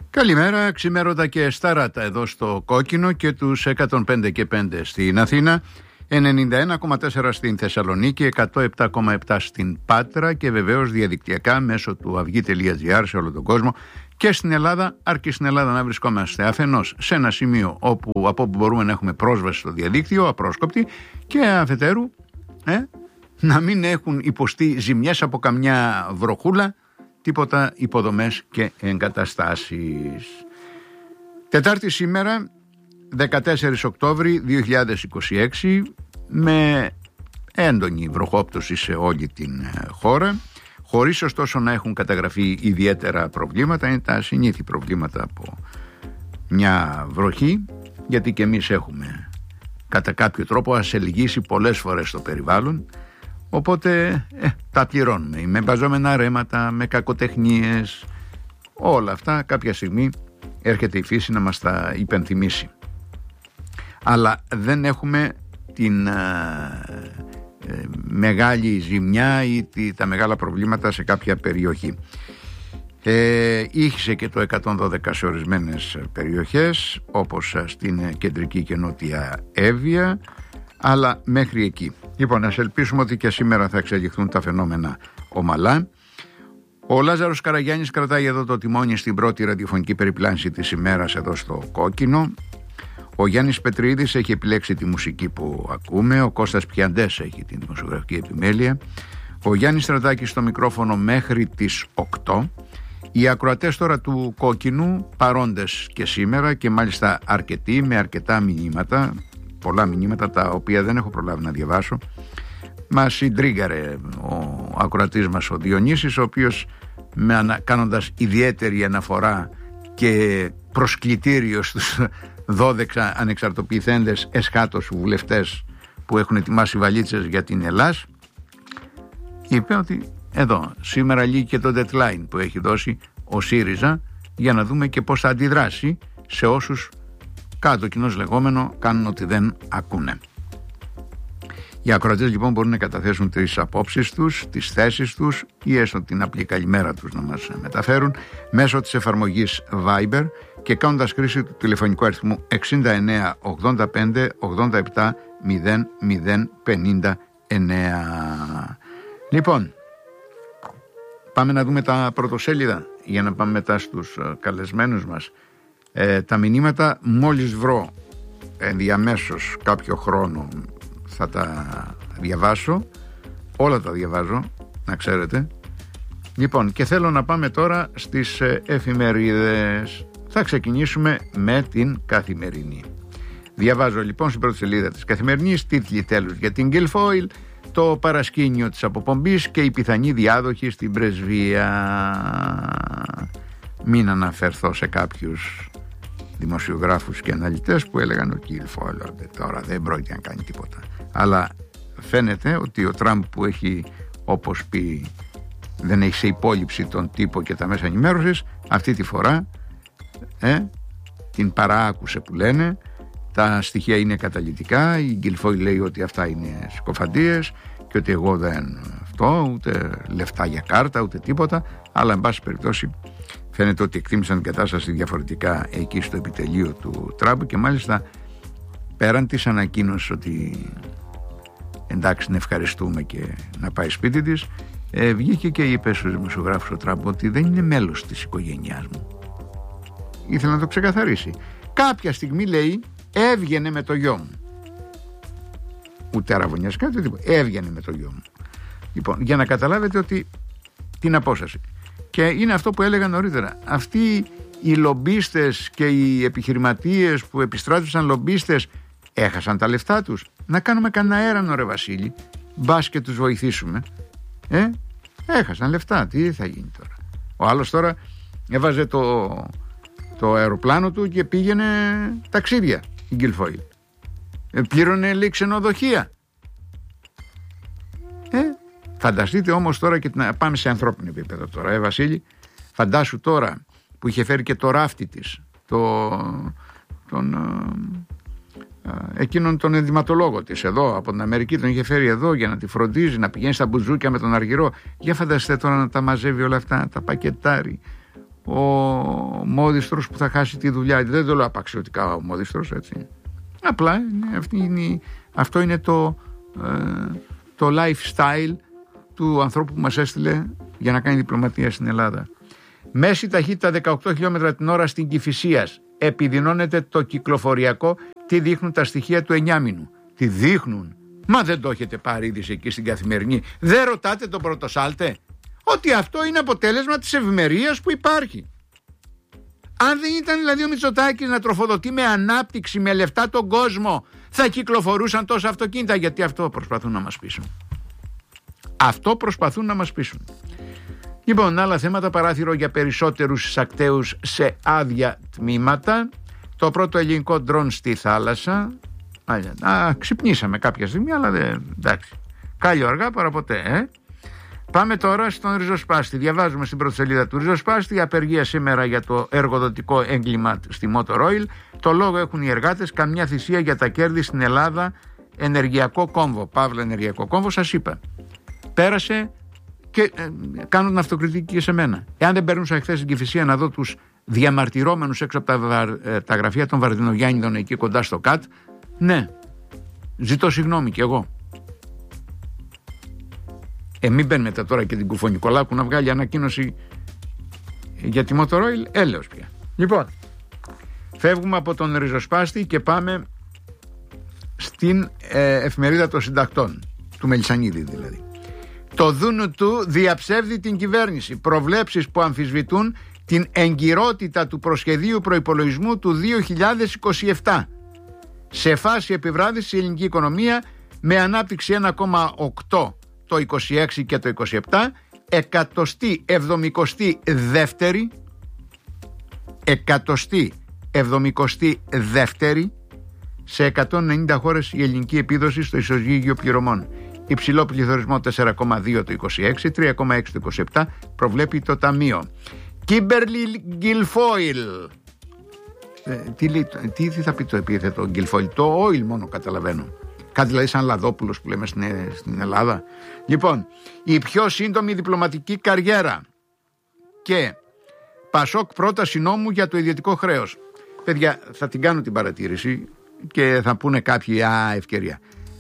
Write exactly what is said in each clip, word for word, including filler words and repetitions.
Καλημέρα, ξημέρωτα και σταράτα εδώ στο Κόκκινο και τους εκατόν πέντε και πέντε στην Αθήνα, ενενήντα ένα κόμμα τέσσερα στην Θεσσαλονίκη, εκατόν επτά κόμμα επτά στην Πάτρα και βεβαίως διαδικτυακά μέσω του αυγή τελεία τζι άρ σε όλο τον κόσμο και στην Ελλάδα, αρκεί στην Ελλάδα να βρισκόμαστε αφενός σε ένα σημείο όπου, από όπου μπορούμε να έχουμε πρόσβαση στο διαδίκτυο, απρόσκοπτη, και αφετέρου ε, να μην έχουν υποστεί ζημιές από καμιά βροχούλα, τίποτα υποδομές και εγκαταστάσεις. Τετάρτη σήμερα, δεκατέσσερις Οκτώβρη δύο χιλιάδες είκοσι έξι, με έντονη βροχόπτωση σε όλη την χώρα, χωρίς ωστόσο να έχουν καταγραφεί ιδιαίτερα προβλήματα. Είναι τα συνήθη προβλήματα από μια βροχή, γιατί και εμείς έχουμε κατά κάποιο τρόπο ασελγίσει πολλές φορές το περιβάλλον. Οπότε ε, τα πληρώνουμε με μπαζόμενα ρέματα, με κακοτεχνίες, όλα αυτά κάποια στιγμή έρχεται η φύση να μας τα υπενθυμίσει. Αλλά δεν έχουμε την ε, ε, μεγάλη ζημιά ή τη, τα μεγάλα προβλήματα σε κάποια περιοχή. Ε, Ήχησε και το εκατόν δώδεκα σε ορισμένες περιοχές, όπως στην κεντρική και νότια Εύβοια, αλλά μέχρι εκεί. Λοιπόν, ας ελπίσουμε ότι και σήμερα θα εξελιχθούν τα φαινόμενα ομαλά. Ο Λάζαρος Καραγιάννης κρατάει εδώ το τιμόνι στην πρώτη ραδιοφωνική περιπλάνηση της ημέρας εδώ στο Κόκκινο. Ο Γιάννης Πετρίδης έχει επιλέξει τη μουσική που ακούμε. Ο Κώστας Πιαντές έχει την δημοσιογραφική επιμέλεια. Ο Γιάννης Στρατάκης στο μικρόφωνο μέχρι τις οκτώ. Οι ακροατές τώρα του Κόκκινου παρόντες και σήμερα, και μάλιστα αρκετοί, με αρκετά μηνύματα, πολλά μηνύματα τα οποία δεν έχω προλάβει να διαβάσω. Μας συντρίγκαρε ο ακροατής μας ο Διονύσης, ο οποίος με, κάνοντας ιδιαίτερη αναφορά και προσκλητήριο στους δώδεκα ανεξαρτοποιηθέντες εσχάτως βουλευτές που έχουν ετοιμάσει βαλίτσες για την Ελλάς, είπε ότι εδώ σήμερα λύγει και το deadline που έχει δώσει ο ΣΥΡΙΖΑ για να δούμε και πώς θα αντιδράσει σε όσους, κάτω κοινώς λεγόμενο, κάνουν ότι δεν ακούνε. Οι ακροατές λοιπόν μπορούν να καταθέσουν τις απόψεις τους, τις θέσεις τους ή έστω την απλή καλημέρα τους να μας μεταφέρουν μέσω της εφαρμογής Viber και κάνοντας χρήση του τηλεφωνικού αριθμού εξήντα εννέα ογδόντα πέντε ογδόντα επτά μηδέν μηδέν πενήντα εννέα. Λοιπόν, πάμε να δούμε τα πρωτοσέλιδα για να πάμε μετά στους καλεσμένους μας. Ε, τα μηνύματα μόλις βρω ενδιαμέσως κάποιο χρόνο θα τα διαβάσω, όλα τα διαβάζω να ξέρετε. Λοιπόν, και θέλω να πάμε τώρα στις εφημερίδες. Θα ξεκινήσουμε με την Καθημερινή. Διαβάζω λοιπόν στην πρώτη σελίδα της Καθημερινής τίτλοι τέλους για την Guilfoyle, το παρασκήνιο της αποπομπής και η πιθανή διάδοχη στην πρεσβεία. Μην αναφερθώ σε κάποιους δημοσιογράφους και αναλυτές που έλεγαν ότι η Guilfoyle τώρα δεν πρόκειται να κάνει τίποτα. Αλλά φαίνεται ότι ο Τραμπ, που έχει, όπως πει, δεν έχει σε υπόλοιψη τον τύπο και τα μέσα ενημέρωσης, αυτή τη φορά ε, την παράακουσε που λένε. Τα στοιχεία είναι καταλυτικά. Η Guilfoyle λέει ότι αυτά είναι συκοφαντίες και ότι εγώ δεν αυτό, ούτε λεφτά για κάρτα ούτε τίποτα, αλλά εν πάση περιπτώσει φαίνεται ότι εκτίμησαν την κατάσταση διαφορετικά εκεί στο επιτελείο του Τραμπ και μάλιστα πέραν της ανακοίνωσης ότι εντάξει να ευχαριστούμε και να πάει σπίτι της, ε, βγήκε και είπε στους δημοσιογράφους ο Τραμπ ότι δεν είναι μέλος της οικογένειάς μου. Ήθελε να το ξεκαθαρίσει. Κάποια στιγμή λέει έβγαινε με το γιο μου. Ούτε αραβωνιασικά ούτε τίποτα. Έβγαινε με το γιο μου. Λοιπόν, για να καταλάβετε ότι την απόσταση. Και είναι αυτό που έλεγα νωρίτερα. Αυτοί οι λομπίστες και οι επιχειρηματίες που επιστράτευσαν λομπίστες έχασαν τα λεφτά τους. Να κάνουμε κανένα αέρανο, ρε Βασίλη. Μπας και τους βοηθήσουμε. Ε, έχασαν λεφτά. Τι θα γίνει τώρα? Ο άλλος τώρα έβαζε το, το αεροπλάνο του και πήγαινε ταξίδια. Η Guilfoyle. Ε, πλήρωνε λέει ξενοδοχεία. Ε, φανταστείτε όμως τώρα και να πάμε σε ανθρώπινο επίπεδο τώρα, ε Βασίλη. Φαντάσου τώρα που είχε φέρει και το ράφτη της, το, τον, ε, εκείνον τον ενδυματολόγο της εδώ από την Αμερική, τον είχε φέρει εδώ για να τη φροντίζει, να πηγαίνει στα μπουζούκια με τον αργυρό. Για φανταστείτε τώρα να τα μαζεύει όλα αυτά, να τα πακετάρει. ο Μόδιστρος που θα χάσει τη δουλειά. Δεν το λέω απαξιωτικά ο Μόδιστρος, έτσι. Απλά είναι, αυτή είναι, αυτό είναι το, ε, το lifestyle του ανθρώπου που μας έστειλε για να κάνει διπλωματία στην Ελλάδα. Μέση ταχύτητα δεκαοκτώ χιλιόμετρα την ώρα στην Κηφισίας. Επιδεινώνεται το κυκλοφοριακό. Τι δείχνουν τα στοιχεία του εννιάμηνου? Τι δείχνουν? Μα δεν το έχετε πάρει είδηση εκεί στην Καθημερινή? Δεν ρωτάτε τον Πρωτοσάλτε ότι αυτό είναι αποτέλεσμα της ευημερίας που υπάρχει? Αν δεν ήταν δηλαδή ο Μητσοτάκης να τροφοδοτεί με ανάπτυξη, με λεφτά τον κόσμο, θα κυκλοφορούσαν τόσα αυτοκίνητα? Γιατί αυτό προσπαθούν να μας πείσουν. Αυτό προσπαθούν να μας πείσουν. Λοιπόν, άλλα θέματα, παράθυρο για περισσότερους εισακτέους σε άδεια τμήματα. Το πρώτο ελληνικό ντρόν στη θάλασσα. Α, ξυπνήσαμε κάποια στιγμή, αλλά δεν, εντάξει. Κάλλιο αργά παρά ποτέ, ε. Πάμε τώρα στον ριζοσπάστη. Διαβάζουμε στην πρώτη σελίδα του ριζοσπάστη. Απεργία σήμερα για το εργοδοτικό έγκλημα στη Motor Oil. Το λόγο έχουν οι εργάτες. Καμιά θυσία για τα κέρδη στην Ελλάδα. Ενεργειακό κόμβο. Παύλα ενεργειακό κόμβο, σας είπα. Πέρασε και ε, κάνω την αυτοκριτική και σε μένα. Εάν δεν περνούσα χθες στην Κηφισία να δω τους διαμαρτυρόμενους έξω από τα, ε, τα γραφεία των Βαρδινογιάννηδων εκεί κοντά στο ΚΑΤ, ναι, ζητώ συγγνώμη κι εγώ. Ε, μην μπαίνετε τώρα και την Κουφονικολάκου να βγάλει ανακοίνωση για τη Motor Oil, έλεος πια. Λοιπόν, φεύγουμε από τον ριζοσπάστη και πάμε στην ε, εφημερίδα των συντακτών, του Μελισσανίδη δηλαδή. Το δούνου του διαψεύδει την κυβέρνηση. Προβλέψεις που αμφισβητούν την εγκυρότητα του προσχεδίου προϋπολογισμού του δύο χιλιάδες είκοσι επτά. Σε φάση επιβράδυση η ελληνική οικονομία με ανάπτυξη ένα κόμμα οκτώ το είκοσι έξι και το είκοσι επτά, εκατοστή εβδομηκοστή δεύτερη, εκατοστή εβδομηκοστή δεύτερη σε εκατόν ενενήντα χώρες η ελληνική επίδοση στο ισοζύγιο πληρωμών. Υψηλό πληθωρισμό τέσσερα κόμμα δύο το είκοσι έξι, τρία κόμμα έξι το είκοσι επτά προβλέπει το Ταμείο. Κίμπερλι Γκιλφόιλ. Ε, τι, λέει, τι, τι θα πει το επίθετο Γκιλφόιλ? Το oil μόνο καταλαβαίνω. Κάτι δηλαδή σαν Λαδόπουλος που λέμε στην, στην Ελλάδα. Λοιπόν, η πιο σύντομη διπλωματική καριέρα. Και Πασόκ πρόταση νόμου για το ιδιωτικό χρέος. Παιδιά, θα την κάνω την παρατήρηση και θα πούνε κάποιοι, α, ευκαιρία.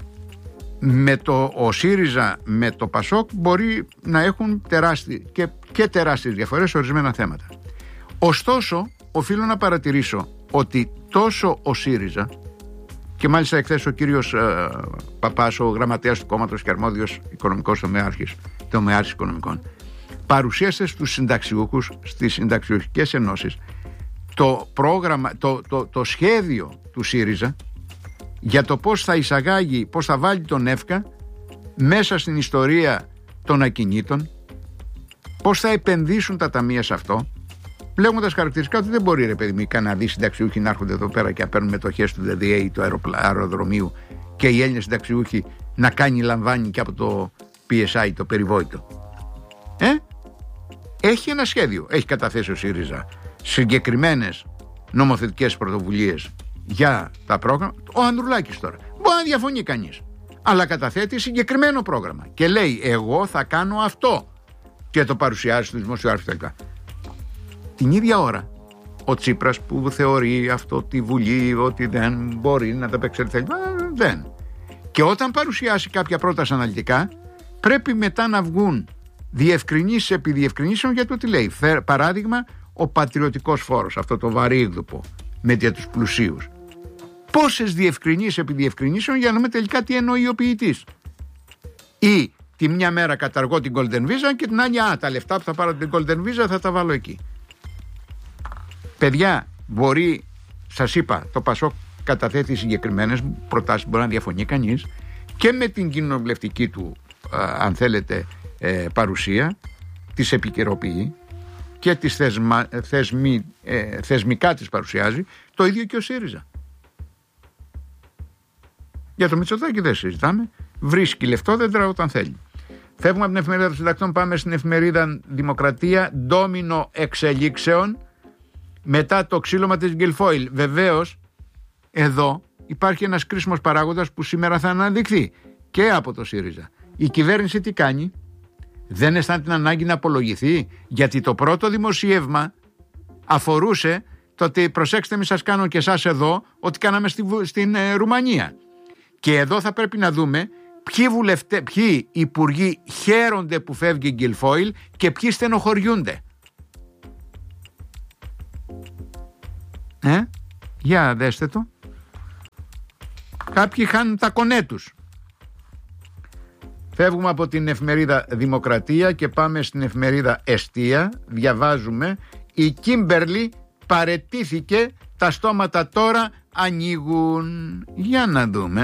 Με το ο ΣΥΡΙΖΑ με το Πασόκ μπορεί να έχουν τεράστιες και, και τεράστιες διαφορές σε ορισμένα θέματα. Ωστόσο, οφείλω να παρατηρήσω ότι τόσο ο ΣΥΡΙΖΑ, και μάλιστα εχθές ο κύριος ε, Παπάς, ο γραμματέας του κόμματος και αρμόδιος οικονομικός τομεάρχης, τομεάρχης οικονομικών, παρουσίασε στους συνταξιούχους, στις συνταξιούχικές ενώσεις, το πρόγραμμα, το, το, το σχέδιο του ΣΥΡΙΖΑ για το πώς θα εισαγάγει, πώς θα βάλει τον ΕΦΚΑ μέσα στην ιστορία των ακινήτων, πώς θα επενδύσουν τα ταμεία σε αυτό, λέγοντας χαρακτηριστικά ότι δεν μπορεί, ρε παιδί μου, Καναδοί συνταξιούχοι να έρχονται εδώ πέρα και να παίρνουν μετοχές του ντι ντι έι, του αεροδρομίου, και οι Έλληνες συνταξιούχοι να κάνει λαμβάνει και από το πι ες άι, το περιβόητο. Ε? Έχει ένα σχέδιο. Έχει καταθέσει ο ΣΥΡΙΖΑ συγκεκριμένες νομοθετικές πρωτοβουλίες για τα πρόγραμματα. Ο Ανδρουλάκης τώρα μπορεί να διαφωνεί κανείς, αλλά καταθέτει συγκεκριμένο πρόγραμμα και λέει εγώ θα κάνω αυτό και το παρουσιάζει στους δημοσιογράφους κτλ. Την ίδια ώρα ο Τσίπρας που θεωρεί αυτό τη Βουλή ότι δεν μπορεί να τα επεξεργαστεί, δεν. Και όταν παρουσιάσει κάποια πρόταση αναλυτικά πρέπει μετά να βγουν διευκρινήσεις επί διευκρινήσεων για το τι λέει. Παράδειγμα, ο πατριωτικός φόρος, αυτό το βαρύγδουπο με για τους πλουσίους. Πόσες διευκρινήσεις επί διευκρινήσεων για να δούμε τελικά τι εννοεί ο ποιητής. Ή τη μια μέρα καταργώ την Golden Visa και την άλλη, α, τα λεφτά που θα πάρω την Golden Visa θα τα βάλω εκεί. Παιδιά, μπορεί, σας είπα, το Πασόκ καταθέτει συγκεκριμένες προτάσεις, μπορεί να διαφωνεί κανείς, και με την κοινοβουλευτική του, α, αν θέλετε, ε, παρουσία, τις επικαιροποιεί και τις θεσμα, θεσμι, ε, θεσμικά τις παρουσιάζει, το ίδιο και ο ΣΥΡΙΖΑ. Για το Μητσοτάκη δεν συζητάμε, βρίσκει λεφτόδεντρα όταν θέλει. Φεύγουμε από την εφημερίδα των συντακτών, πάμε στην εφημερίδα Δημοκρατία, ντόμινο εξελίξεων μετά το ξύλωμα της Γκιλφόιλ. Βεβαίως, εδώ υπάρχει ένας κρίσιμος παράγοντας που σήμερα θα αναδειχθεί και από το ΣΥΡΙΖΑ. Η κυβέρνηση τι κάνει? Δεν αισθάνεται την ανάγκη να απολογηθεί, γιατί το πρώτο δημοσίευμα αφορούσε το ότι προσέξτε μη σας κάνω και εσάς εδώ ό,τι κάναμε στη, στην ε, Ρουμανία. Και εδώ θα πρέπει να δούμε ποιοι, βουλευτέ, ποιοι υπουργοί χαίρονται που φεύγει η Γκιλφόιλ και ποιοι στενοχωριούνται. Ε, για δέστε το. Κάποιοι χάνουν τα κονέ τους. Φεύγουμε από την εφημερίδα Δημοκρατία και πάμε στην εφημερίδα Εστία. Διαβάζουμε: η Κίμπερλι παραιτήθηκε, τα στόματα τώρα ανοίγουν. Για να δούμε.